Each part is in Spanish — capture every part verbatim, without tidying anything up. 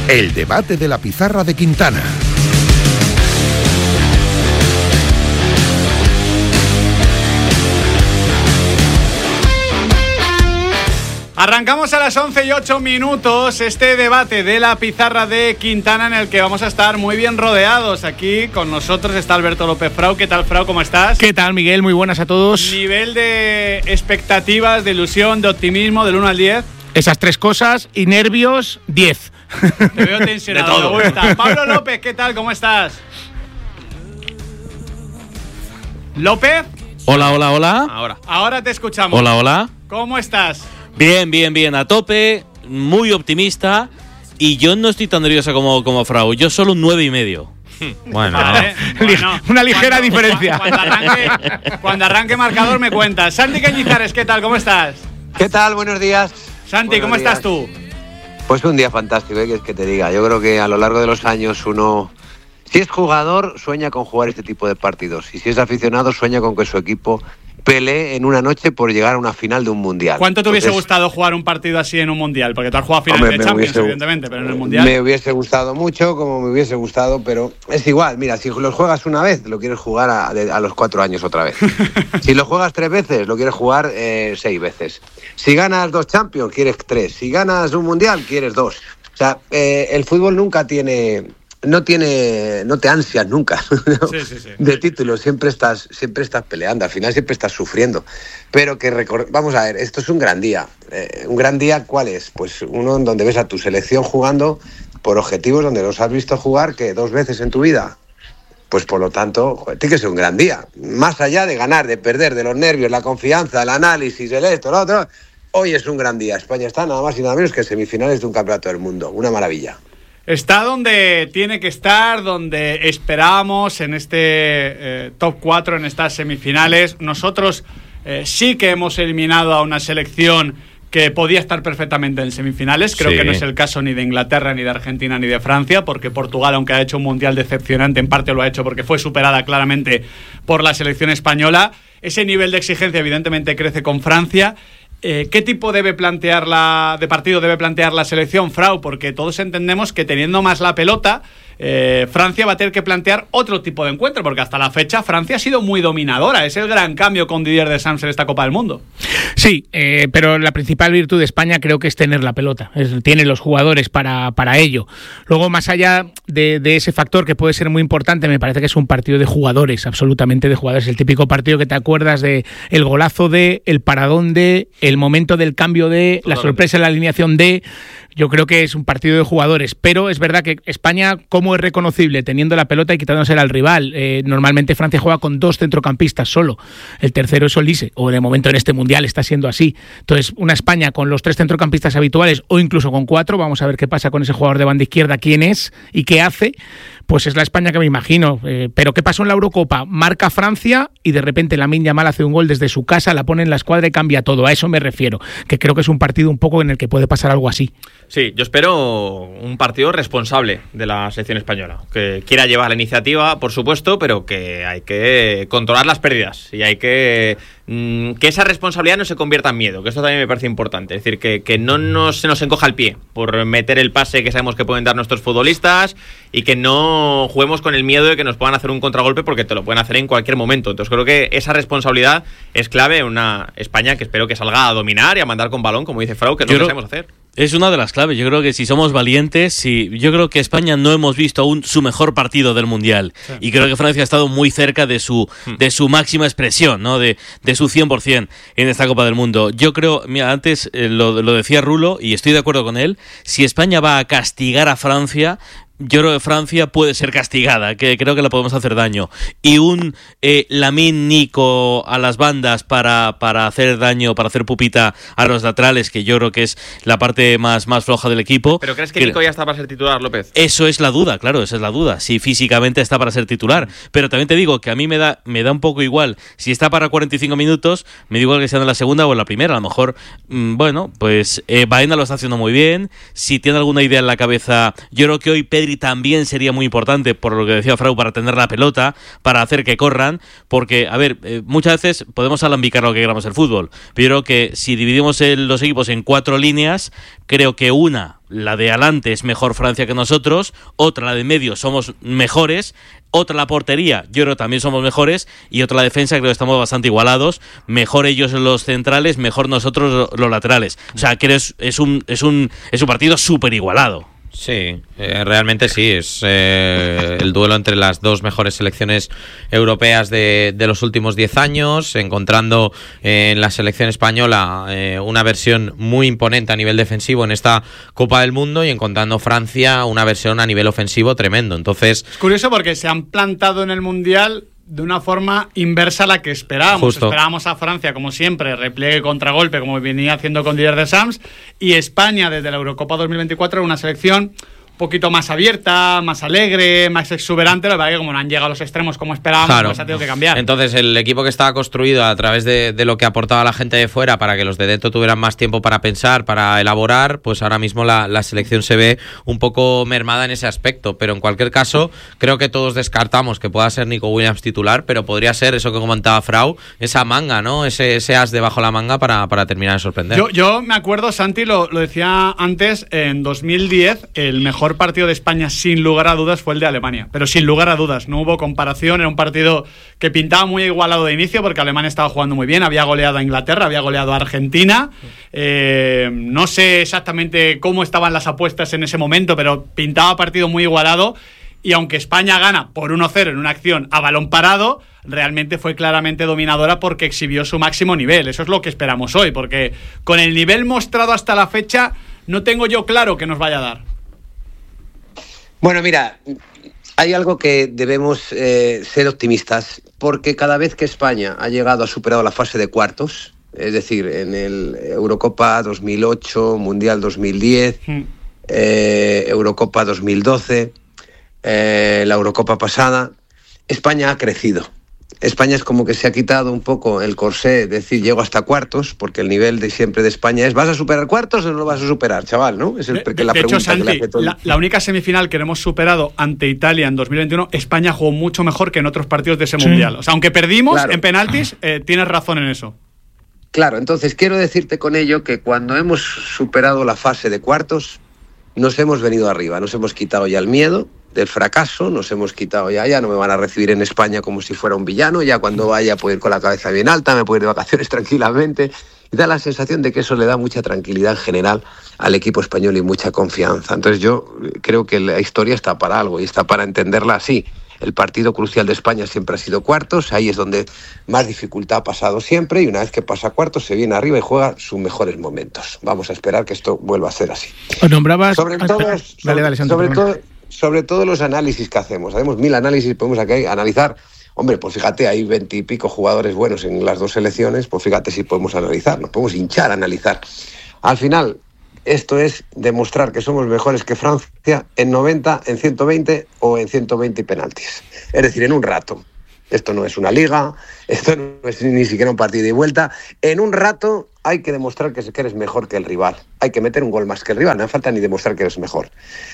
El debate de la pizarra de Quintana. Arrancamos a las once y ocho minutos este debate de la pizarra de Quintana, en el que vamos a estar muy bien rodeados. Aquí con nosotros está Alberto López Frau. ¿Qué tal, Frau? ¿Cómo estás? ¿Qué tal, Miguel? Muy buenas a todos. Nivel de expectativas, de ilusión, de optimismo, del uno al diez. Esas tres cosas y nervios, diez. Te veo tensionado. De todo. Me gusta. Pablo López, ¿qué tal? ¿Cómo estás? ¿López? Hola, hola, hola. Ahora. Ahora te escuchamos. Hola, hola. ¿Cómo estás? Bien, bien, bien. A tope, muy optimista. Y yo no estoy tan nerviosa como, como Frau. Yo solo un nueve y medio. Bueno, vale, bueno, una ligera cuando, diferencia. Cuando arranque, cuando arranque marcador me cuentas. Santi Cañizares, ¿qué tal? ¿Cómo estás? ¿Qué tal? Buenos días. Santi, Buenos ¿cómo días. estás tú? Pues un día fantástico, ¿eh? Que es que te diga. Yo creo que a lo largo de los años uno, si es jugador, sueña con jugar este tipo de partidos. Y si es aficionado, sueña con que su equipo pelee en una noche por llegar a una final de un mundial. ¿Cuánto te hubiese Entonces, gustado jugar un partido así en un mundial? Porque tú has jugado finales hombre, de me Champions, hubiese- evidentemente, pero en el mundial. Me hubiese gustado mucho, como me hubiese gustado, pero es igual. Mira, si los juegas una vez, lo quieres jugar a, de- a los cuatro años otra vez. Si lo juegas tres veces, lo quieres jugar eh, seis veces. Si ganas dos Champions, quieres tres. Si ganas un mundial, quieres dos. O sea, eh, el fútbol nunca tiene... No tiene, no te ansias nunca ¿no? Sí, sí, sí. de títulos, siempre estás, siempre estás peleando, al final siempre estás sufriendo. Pero que recor- vamos a ver, esto es un gran día. Eh, un gran día, ¿cuál es? Pues uno en donde ves a tu selección jugando por objetivos donde los has visto jugar que dos veces en tu vida. Pues por lo tanto, joder, tiene que ser un gran día. Más allá de ganar, de perder, de los nervios, la confianza, el análisis, el esto, lo otro. Hoy es un gran día. España está nada más y nada menos que en semifinales de un campeonato del mundo. Una maravilla. Está donde tiene que estar, donde esperábamos en este eh, top cuatro, en estas semifinales. Nosotros eh, sí que hemos eliminado a una selección que podía estar perfectamente en semifinales. Creo Sí. que no es el caso ni de Inglaterra, ni de Argentina, ni de Francia, porque Portugal, aunque ha hecho un mundial decepcionante, en parte lo ha hecho porque fue superada claramente por la selección española. Ese nivel de exigencia evidentemente crece con Francia. Eh, ¿Qué tipo debe plantear la, de partido debe plantear la selección, Frau? Porque todos entendemos que teniendo más la pelota, eh, Francia va a tener que plantear otro tipo de encuentro, porque hasta la fecha Francia ha sido muy dominadora. Es el gran cambio con Didier Deschamps en esta Copa del Mundo. Sí, eh, pero la principal virtud de España creo que es tener la pelota. Es, tiene los jugadores para, para ello. Luego, más allá de, de ese factor que puede ser muy importante, me parece que es un partido de jugadores, absolutamente de jugadores. El típico partido que te acuerdas de el golazo de, el paradón de, el momento del cambio de, la sorpresa en la alineación de... Yo creo que es un partido de jugadores, pero es verdad que España, como es reconocible teniendo la pelota y quitándosela al rival? Eh, normalmente Francia juega con dos centrocampistas solo, el tercero es Olise, o de momento en este mundial está siendo así. Entonces, una España con los tres centrocampistas habituales o incluso con cuatro, vamos a ver qué pasa con ese jugador de banda izquierda, quién es y qué hace, pues es la España que me imagino. Eh, pero ¿qué pasó en la Eurocopa? Marca Francia y de repente Lamine Yamal hace un gol desde su casa, la pone en la escuadra y cambia todo. A eso me refiero, que creo que es un partido un poco en el que puede pasar algo así. Sí, yo espero un partido responsable de la selección española, que quiera llevar la iniciativa, por supuesto, pero que hay que controlar las pérdidas y hay que mmm, que esa responsabilidad no se convierta en miedo, que esto también me parece importante, es decir, que, que no nos, se nos encoja el pie por meter el pase que sabemos que pueden dar nuestros futbolistas y que no juguemos con el miedo de que nos puedan hacer un contragolpe porque te lo pueden hacer en cualquier momento. Entonces creo que esa responsabilidad es clave en una España que espero que salga a dominar y a mandar con balón, como dice Frau, que es lo que sabemos hacer. Es una de las claves. Yo creo que si somos valientes, si, yo creo que España no hemos visto aún su mejor partido del Mundial. Sí. Y creo que Francia ha estado muy cerca de su, de su máxima expresión, ¿no? De, de su cien por ciento en esta Copa del Mundo. Yo creo, mira, antes eh, lo, lo decía Rulo, y estoy de acuerdo con él, si España va a castigar a Francia, yo creo que Francia puede ser castigada, que creo que le podemos hacer daño. Y un eh, Lamine Nico a las bandas para, para hacer daño, para hacer pupita a los laterales, que yo creo que es la parte más, más floja del equipo. ¿Pero crees que, que Nico ya está para ser titular, López? Eso es la duda, claro, esa es la duda. Si físicamente está para ser titular. Pero también te digo que a mí me da, me da un poco igual. Si está para cuarenta y cinco minutos, me da igual que sea en la segunda o en la primera. A lo mejor, mmm, bueno, pues eh, Baena lo está haciendo muy bien. Si tiene alguna idea en la cabeza, yo creo que hoy Pedri que también sería muy importante, por lo que decía Frau, para tener la pelota, para hacer que corran, porque, a ver, eh, muchas veces podemos alambicar lo que queramos el fútbol, pero yo creo que si dividimos el, los equipos en cuatro líneas, creo que una, la de adelante, es mejor Francia que nosotros, otra, la de medio, somos mejores, otra, la portería, yo creo que también somos mejores, y otra, la defensa, creo que estamos bastante igualados, mejor ellos los centrales, mejor nosotros los laterales. O sea, creo que es, es, un, es, un, es un partido súper igualado. Sí, eh, realmente sí, es eh, el duelo entre las dos mejores selecciones europeas de, de los últimos diez años, encontrando eh, en la selección española eh, una versión muy imponente a nivel defensivo en esta Copa del Mundo y encontrando Francia una versión a nivel ofensivo tremendo. Entonces, es curioso porque se han plantado en el Mundial de una forma inversa a la que esperábamos. Justo. Esperábamos a Francia, como siempre, repliegue contragolpe, como venía haciendo con Didier Deschamps, y España, desde la Eurocopa dos mil veinticuatro, era una selección un poquito más abierta, más alegre, más exuberante. La verdad que como no han llegado a los extremos como esperábamos, claro, pues ha tenido que cambiar. Entonces el equipo que estaba construido a través de, de lo que aportaba la gente de fuera para que los de dentro tuvieran más tiempo para pensar, para elaborar, pues ahora mismo la, la selección se ve un poco mermada en ese aspecto, pero en cualquier caso creo que todos descartamos que pueda ser Nico Williams titular, pero podría ser eso que comentaba Frau, esa manga, ¿no? Ese, ese as debajo la manga para, para terminar de sorprender. Yo, yo me acuerdo, Santi lo, lo decía antes, en dos mil diez el mejor partido de España sin lugar a dudas fue el de Alemania, pero sin lugar a dudas, no hubo comparación, era un partido que pintaba muy igualado de inicio porque Alemania estaba jugando muy bien, había goleado a Inglaterra, había goleado a Argentina, eh, no sé exactamente cómo estaban las apuestas en ese momento, pero pintaba partido muy igualado, y aunque España gana por uno cero en una acción a balón parado, realmente fue claramente dominadora porque exhibió su máximo nivel. Eso es lo que esperamos hoy, porque con el nivel mostrado hasta la fecha no tengo yo claro que nos vaya a dar. Bueno, mira, hay algo que debemos eh, ser optimistas, porque cada vez que España ha llegado, ha superado la fase de cuartos, es decir, en el Eurocopa dos mil ocho, Mundial dos mil diez, mm. eh, Eurocopa dos mil doce, eh, la Eurocopa pasada, España ha crecido. España es como que se ha quitado un poco el corsé, es decir, llego hasta cuartos, porque el nivel de siempre de España es ¿vas a superar cuartos o no lo vas a superar, chaval? ¿No? Es el, de, la de pregunta hecho, Santi, que le hace todo. La, la única semifinal que hemos superado ante Italia en dos mil veintiuno, España jugó mucho mejor que en otros partidos de ese sí. Mundial. O sea, aunque perdimos claro. en penaltis, eh, tienes razón en eso. Claro, entonces quiero decirte con ello que cuando hemos superado la fase de cuartos, nos hemos venido arriba, nos hemos quitado ya el miedo del fracaso, nos hemos quitado ya, ya no me van a recibir en España como si fuera un villano, ya cuando vaya puedo ir con la cabeza bien alta, me puedo ir de vacaciones tranquilamente, y da la sensación de que eso le da mucha tranquilidad en general al equipo español y mucha confianza. Entonces yo creo que la historia está para algo y está para entenderla así. El partido crucial de España siempre ha sido cuartos, ahí es donde más dificultad ha pasado siempre, y una vez que pasa cuartos se viene arriba y juega sus mejores momentos. Vamos a esperar que esto vuelva a ser así. Os nombrabas... Sobre todo, sobre, dale, dale, Santo, sobre, todo, sobre todo los análisis que hacemos. Hacemos mil análisis, podemos aquí analizar. Hombre, pues fíjate, hay veintipico jugadores buenos en las dos selecciones, pues fíjate si podemos analizar, nos podemos hinchar a analizar. Al final, esto es demostrar que somos mejores que Francia en noventa, en ciento veinte o en ciento veinte penaltis. Es decir, en un rato. Esto no es una liga, esto no es ni siquiera un partido de vuelta. En un rato hay que demostrar que eres mejor que el rival. Hay que meter un gol más que el rival, no hace falta ni demostrar que eres mejor.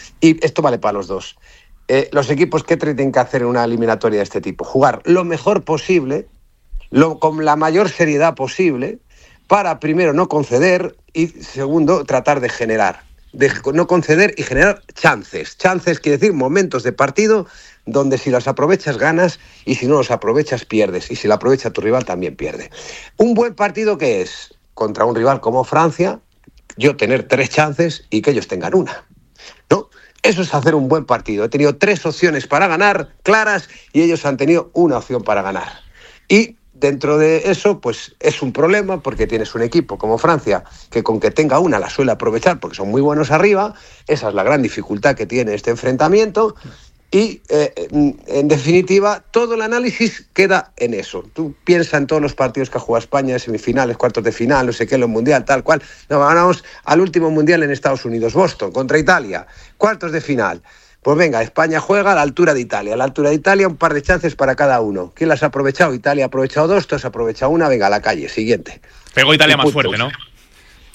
Y esto vale para los dos. Eh, los equipos, ¿qué tienen que hacer en una eliminatoria de este tipo? Jugar lo mejor posible, lo, con la mayor seriedad posible, para primero no conceder y segundo tratar de generar. De no conceder y generar chances. Chances quiere decir momentos de partido donde si los aprovechas ganas y si no los aprovechas pierdes. Y si lo aprovecha tu rival también pierde. Un buen partido, ¿qué es? Contra un rival como Francia, yo tener tres chances y que ellos tengan una, ¿no? Eso es hacer un buen partido. He tenido tres opciones para ganar, claras, y ellos han tenido una opción para ganar. Y dentro de eso, pues es un problema porque tienes un equipo como Francia que con que tenga una la suele aprovechar porque son muy buenos arriba. Esa es la gran dificultad que tiene este enfrentamiento. Y, eh, en definitiva, todo el análisis queda en eso. Tú piensas en todos los partidos que ha jugado España, semifinales, cuartos de final, no sé qué, los mundial, tal cual. No, vamos al último mundial en Estados Unidos, Boston, contra Italia, cuartos de final. Pues venga, España juega a la altura de Italia. A la altura de Italia, un par de chances para cada uno. ¿Quién las ha aprovechado? Italia ha aprovechado dos, tú has aprovechado una, venga, a la calle, siguiente. Pegó Italia más fuerte, ¿no?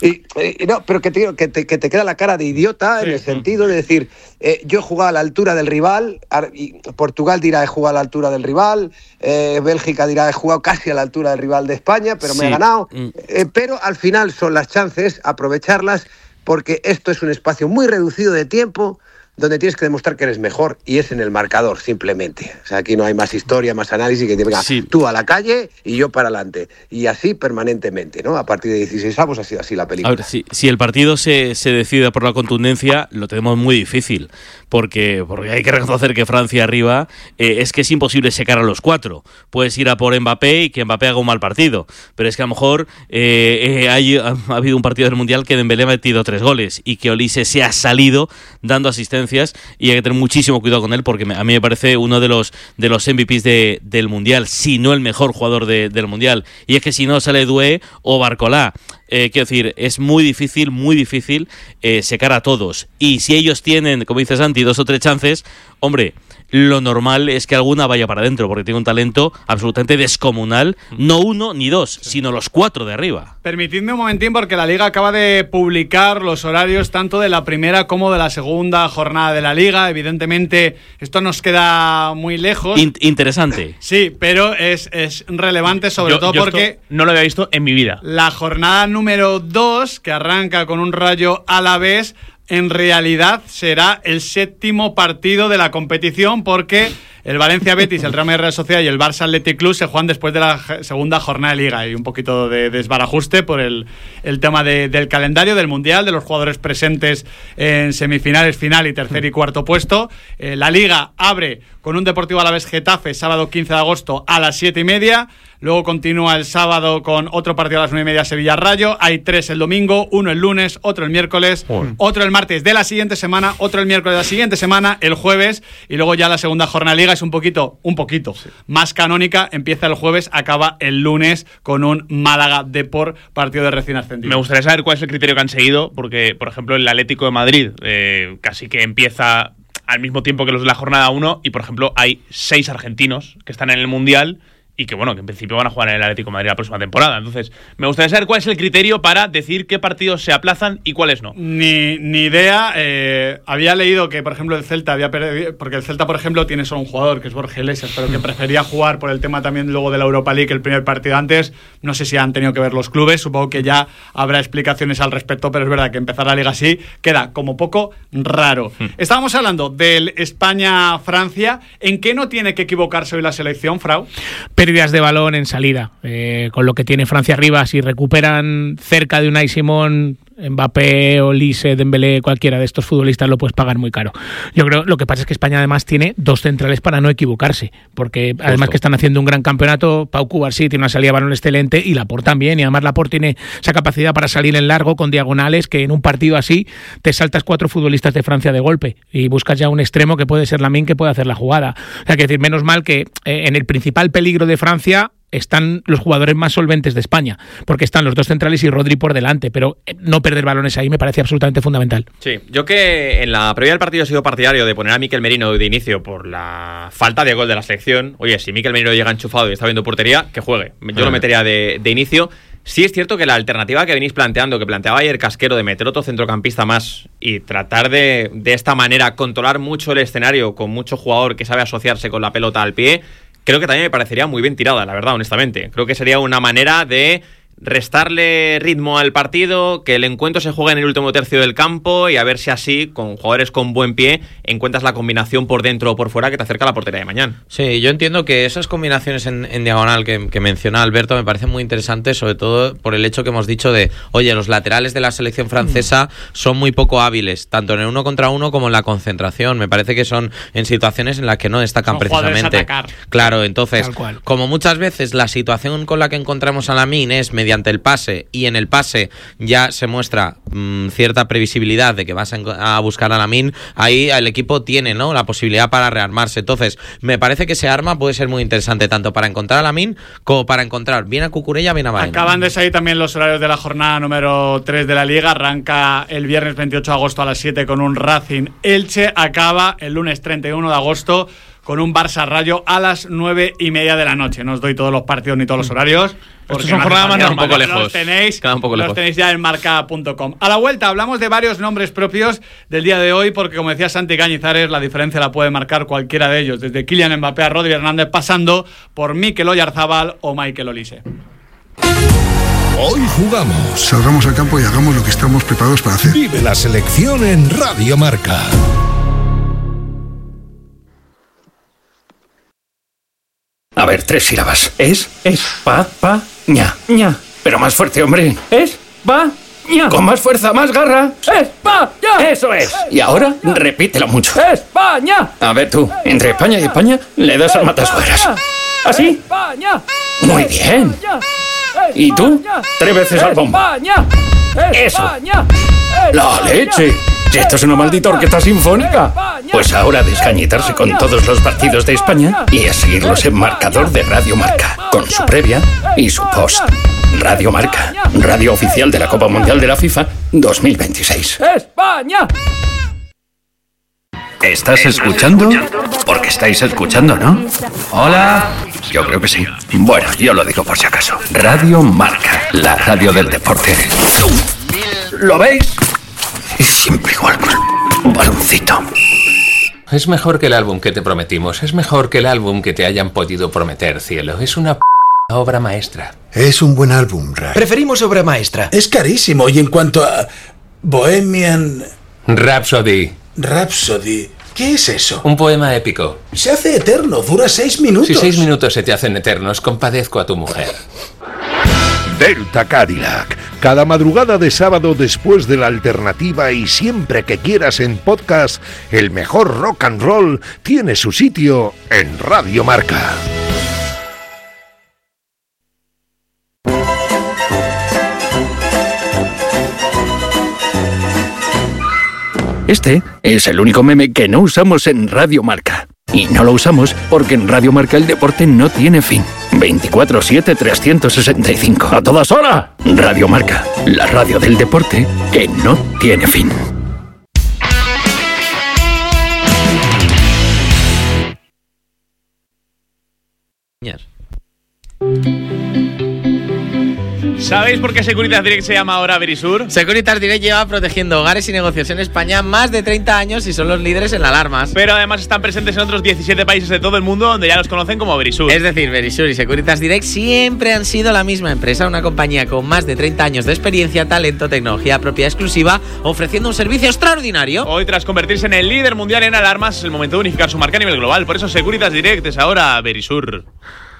Y, y no, pero que te, que, te, que te queda la cara de idiota sí. en el sentido de decir, eh, yo he jugado a la altura del rival, y Portugal dirá he jugado a la altura del rival, eh, Bélgica dirá he jugado casi a la altura del rival de España, pero sí. me he ganado. Eh, pero al final son las chances, aprovecharlas, porque esto es un espacio muy reducido de tiempo, donde tienes que demostrar que eres mejor, y es en el marcador, simplemente. O sea, aquí no hay más historia, más análisis, que te venga sí. tú a la calle y yo para adelante. Y así permanentemente, ¿no? A partir de dieciséis avos ha sido así la película. A ver, si, si el partido se, se decide por la contundencia, lo tenemos muy difícil, porque, porque hay que reconocer que Francia arriba eh, es que es imposible secar a los cuatro. Puedes ir a por Mbappé y que Mbappé haga un mal partido, pero es que a lo mejor eh, eh, hay, ha, ha habido un partido del Mundial que Dembélé ha metido tres goles y que Olise se ha salido dando asistencia, y hay que tener muchísimo cuidado con él, porque a mí me parece uno de los de los M V Pes de, del Mundial, si no el mejor jugador de, del Mundial. Y es que si no sale Doué o Barcolá, eh, quiero decir, es muy difícil, muy difícil eh, secar a todos. Y si ellos tienen, como dice Santi, dos o tres chances, hombre, lo normal es que alguna vaya para adentro, porque tiene un talento absolutamente descomunal, no uno ni dos, sí. sino los cuatro de arriba. Permitidme un momentín, porque la Liga acaba de publicar los horarios tanto de la primera como de la segunda jornada de la Liga. Evidentemente, esto nos queda muy lejos. In- interesante. Sí, pero es, es relevante, sobre yo, todo yo porque... no lo había visto en mi vida. La jornada número dos, que arranca con un Rayo Alavés, en realidad será el séptimo partido de la competición, porque el Valencia Betis, el Real Madrid Real Sociedad y el Barça Athletic Club se juegan después de la segunda jornada de Liga. Hay un poquito de desbarajuste por el, el tema de, del calendario del Mundial, de los jugadores presentes en semifinales, final y tercer y cuarto puesto. Eh, la Liga abre con un Deportivo Alavés Getafe, sábado quince de agosto a las siete y media. Luego continúa el sábado con otro partido a las nueve y media, Sevilla Rayo. Hay tres el domingo, uno el lunes, otro el miércoles, Uy. otro el martes de la siguiente semana, otro el miércoles de la siguiente semana, el jueves, y luego ya la segunda jornada de Liga es un poquito, un poquito sí. más canónica. Empieza el jueves, acaba el lunes con un Málaga Depor, partido de recién ascendido. Me gustaría saber cuál es el criterio que han seguido, porque, por ejemplo, el Atlético de Madrid eh, casi que empieza al mismo tiempo que los de la jornada uno, y, por ejemplo, hay seis argentinos que están en el Mundial y que, bueno, que en principio van a jugar en el Atlético de Madrid la próxima temporada. Entonces, me gustaría saber cuál es el criterio para decir qué partidos se aplazan y cuáles no. Ni, ni idea. Eh, había leído que, por ejemplo, el Celta había perdido, porque el Celta, por ejemplo, tiene solo un jugador, que es Borja Iglesias, pero que prefería jugar por el tema también luego de la Europa League el primer partido antes. No sé si han tenido que ver los clubes, supongo que ya habrá explicaciones al respecto, pero es verdad que empezar la Liga así queda como poco raro. Hmm. Estábamos hablando del España-Francia. ¿En qué no tiene que equivocarse hoy la selección, Frau? Pérdidas de balón en salida, eh, con lo que tiene Francia arriba. Si recuperan cerca de Unai Simón, Mbappé, Olise, Dembélé, cualquiera de estos futbolistas, lo puedes pagar muy caro. Yo creo, lo que pasa es que España además tiene dos centrales para no equivocarse, porque además Justo. que están haciendo un gran campeonato. Pau Cubarsí tiene una salida de balón excelente, y Laporte también, y además Laporte tiene esa capacidad para salir en largo con diagonales, que en un partido así te saltas cuatro futbolistas de Francia de golpe y buscas ya un extremo que puede ser Lamine, que puede hacer la jugada. O sea, que decir, menos mal que eh, en el principal peligro de Francia están los jugadores más solventes de España, porque están los dos centrales y Rodri por delante, pero no perder balones ahí me parece absolutamente fundamental. Sí, yo que en la previa del partido he sido partidario de poner a Mikel Merino de inicio por la falta de gol de la selección. Oye, si Mikel Merino llega enchufado y está viendo portería, que juegue. Yo ah. lo metería de, de inicio. Sí es cierto que la alternativa que venís planteando, que planteaba ayer Casquero, de meter otro centrocampista más y tratar de, de esta manera controlar mucho el escenario con mucho jugador que sabe asociarse con la pelota al pie, creo que también me parecería muy bien tirada, la verdad, honestamente. Creo que sería una manera de restarle ritmo al partido, que el encuentro se juegue en el último tercio del campo, y a ver si así, con jugadores con buen pie, encuentras la combinación por dentro o por fuera que te acerca a la portería de mañana. Sí, yo entiendo que esas combinaciones en, en diagonal que, que menciona Alberto me parecen muy interesantes, sobre todo por el hecho que hemos dicho de, oye, los laterales de la selección francesa son muy poco hábiles, tanto en el uno contra uno como en la concentración. Me parece que son en situaciones en las que no destacan son precisamente. Claro, entonces, como muchas veces la situación con la que encontramos a Lamine es mediante el pase, y en el pase ya se muestra mmm, cierta previsibilidad de que vas a, a buscar a Lamine, ahí el equipo tiene, ¿no?, la posibilidad para rearmarse. Entonces, me parece que ese arma puede ser muy interesante, tanto para encontrar a Lamine como para encontrar bien a Cucurella, bien a Baena. Acaban de salir también los horarios de la jornada número tres de la Liga. Arranca el viernes veintiocho de agosto a las siete con un Racing Elche. Acaba el lunes treinta y uno de agosto con un Barça-Rayo a las nueve y media de la noche. No os doy todos los partidos ni todos los horarios. Estos son jornadas más un poco lejos. Los tenéis, Queda un poco los lejos. tenéis ya en marca punto com. A la vuelta hablamos de varios nombres propios del día de hoy, porque como decía Santi Cañizares, la diferencia la puede marcar cualquiera de ellos, desde Kylian Mbappé a Rodri Hernández, pasando por Mikel Oyarzabal o Michael Olise. Hoy jugamos. Salgamos al campo y hagamos lo que estamos preparados para hacer. Vive la selección en Radio Marca. A ver, tres sílabas. Es, es, pa, pa, ña, ña. Pero más fuerte, hombre. Es, pa, ña. Con más fuerza, más garra. Es, pa, ña. Eso es. Y ahora, repítelo mucho. España. A ver tú, entre España y España, le das al matasuegras. ¿Así? Muy bien. ¿Y tú? Tres veces al bombo. Eso. ¡La leche! Si esto es una maldita orquesta sinfónica. Pues ahora a descañitarse con todos los partidos de España y a seguirlos en marcador de Radio Marca, con su previa y su post. Radio Marca, radio oficial de la Copa Mundial de la FIFA dos mil veintiséis. ¡España! ¿Estás escuchando? Porque estáis escuchando, ¿no? Hola. Yo creo que sí. Bueno, yo lo digo por si acaso. Radio Marca, la radio del deporte. ¿Lo veis? Es siempre igual con un baloncito. Es mejor que el álbum que te prometimos. Es mejor que el álbum que te hayan podido prometer, cielo. Es una p obra maestra. Es un buen álbum, Ray. Preferimos obra maestra. Es carísimo. Y en cuanto a Bohemian Rhapsody. Rhapsody, ¿qué es eso? Un poema épico. Se hace eterno, dura seis minutos. Si seis minutos se te hacen eternos, compadezco a tu mujer. Delta Cadillac. Cada madrugada de sábado después de la alternativa y siempre que quieras en podcast, el mejor rock and roll tiene su sitio en Radio Marca. Este es el único meme que no usamos en Radio Marca. Y no lo usamos porque en Radio Marca el deporte no tiene fin. veinticuatro siete trescientos sesenta y cinco. ¡A todas horas! Radio Marca, la radio del deporte que no tiene fin. ¿Sabéis por qué Securitas Direct se llama ahora Verisur? Securitas Direct lleva protegiendo hogares y negocios en España más de treinta años y son los líderes en alarmas. Pero además están presentes en otros diecisiete países de todo el mundo donde ya los conocen como Verisur. Es decir, Verisur y Securitas Direct siempre han sido la misma empresa, una compañía con más de treinta años de experiencia, talento, tecnología propia exclusiva, ofreciendo un servicio extraordinario. Hoy, tras convertirse en el líder mundial en alarmas, es el momento de unificar su marca a nivel global. Por eso Securitas Direct es ahora Verisur.